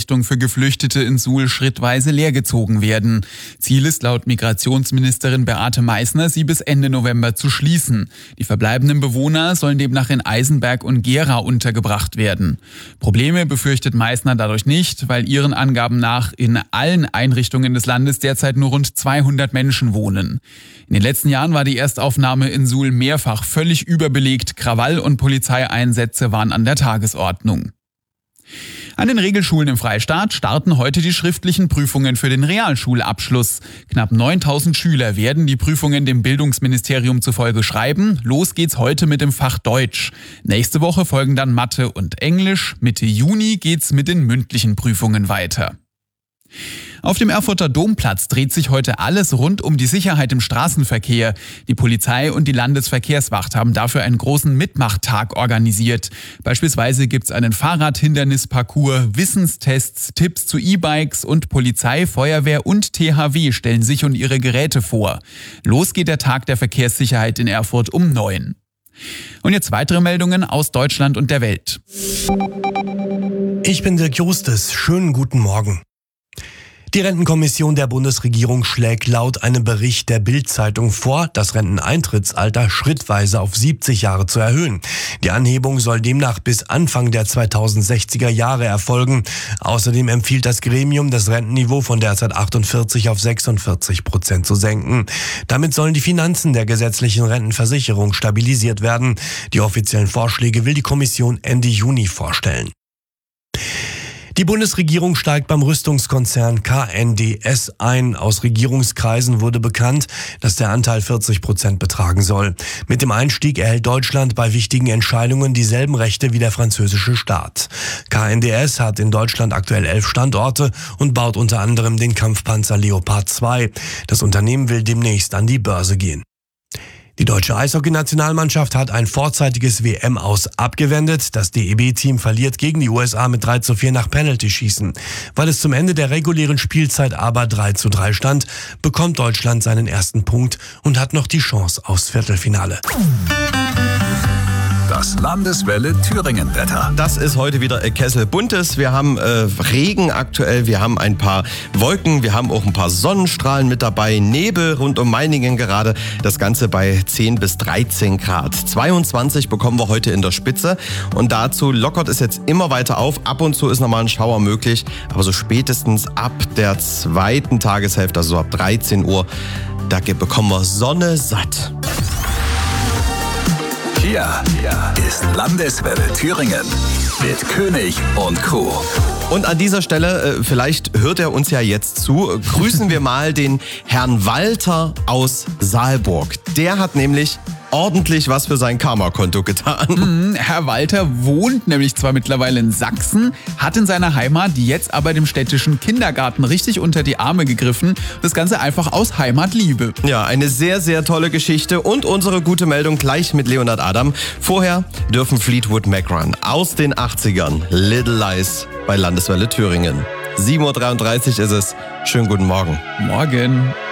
Einrichtungen für Geflüchtete in Suhl schrittweise leergezogen werden. Ziel ist laut Migrationsministerin Beate Meißner, sie bis Ende November zu schließen. Die verbleibenden Bewohner sollen demnach in Eisenberg und Gera untergebracht werden. Probleme befürchtet Meißner dadurch nicht, weil ihren Angaben nach in allen Einrichtungen des Landes derzeit nur rund 200 Menschen wohnen. In den letzten Jahren war die Erstaufnahme in Suhl mehrfach völlig überbelegt. Krawall und Polizeieinsätze waren an der Tagesordnung. An den Regelschulen im Freistaat starten heute die schriftlichen Prüfungen für den Realschulabschluss. Knapp 9.000 Schüler werden die Prüfungen dem Bildungsministerium zufolge schreiben. Los geht's heute mit dem Fach Deutsch. Nächste Woche folgen dann Mathe und Englisch. Mitte Juni geht's mit den mündlichen Prüfungen weiter. Auf dem Erfurter Domplatz dreht sich heute alles rund um die Sicherheit im Straßenverkehr. Die Polizei und die Landesverkehrswacht haben dafür einen großen Mitmachtag organisiert. Beispielsweise gibt's einen Fahrradhindernisparcours, Wissenstests, Tipps zu E-Bikes und Polizei, Feuerwehr und THW stellen sich und ihre Geräte vor. Los geht der Tag der Verkehrssicherheit in Erfurt um 9. Und jetzt weitere Meldungen aus Deutschland und der Welt. Ich bin Dirk Justus. Schönen guten Morgen. Die Rentenkommission der Bundesregierung schlägt laut einem Bericht der Bild-Zeitung vor, das Renteneintrittsalter schrittweise auf 70 Jahre zu erhöhen. Die Anhebung soll demnach bis Anfang der 2060er Jahre erfolgen. Außerdem empfiehlt das Gremium, das Rentenniveau von derzeit 48 auf 46% zu senken. Damit sollen die Finanzen der gesetzlichen Rentenversicherung stabilisiert werden. Die offiziellen Vorschläge will die Kommission Ende Juni vorstellen. Die Bundesregierung steigt beim Rüstungskonzern KNDS ein. Aus Regierungskreisen wurde bekannt, dass der Anteil 40% betragen soll. Mit dem Einstieg erhält Deutschland bei wichtigen Entscheidungen dieselben Rechte wie der französische Staat. KNDS hat in Deutschland aktuell 11 Standorte und baut unter anderem den Kampfpanzer Leopard 2. Das Unternehmen will demnächst an die Börse gehen. Die deutsche Eishockey-Nationalmannschaft hat ein vorzeitiges WM-Aus abgewendet. Das DEB-Team verliert gegen die USA mit 3:4 nach Penalty-Schießen. Weil es zum Ende der regulären Spielzeit aber 3:3 stand, bekommt Deutschland seinen ersten Punkt und hat noch die Chance aufs Viertelfinale. Das Landeswelle Thüringen-Wetter. Das ist heute wieder Kessel Buntes. Wir haben Regen aktuell, wir haben ein paar Wolken, wir haben auch ein paar Sonnenstrahlen mit dabei, Nebel rund um Meiningen gerade. Das Ganze bei 10 bis 13 Grad. 22 bekommen wir heute in der Spitze und dazu lockert es jetzt immer weiter auf. Ab und zu ist nochmal ein Schauer möglich, aber so spätestens ab der zweiten Tageshälfte, also ab 13 Uhr, da bekommen wir Sonne satt. Hier ist Landeswelle Thüringen mit König und Crew. Und an dieser Stelle, vielleicht hört er uns ja jetzt zu, grüßen wir mal den Herrn Walter aus Saalburg. Der hat nämlich ordentlich was für sein Karma-Konto getan. Herr Walter wohnt nämlich zwar mittlerweile in Sachsen, hat in seiner Heimat jetzt aber dem städtischen Kindergarten richtig unter die Arme gegriffen. Das Ganze einfach aus Heimatliebe. Ja, eine sehr, sehr tolle Geschichte und unsere gute Meldung gleich mit Leonard Adam. Vorher dürfen Fleetwood Mac ran aus den 80ern. Little Lies bei Landeswelle Thüringen. 7:33 Uhr ist es. Schönen guten Morgen. Morgen.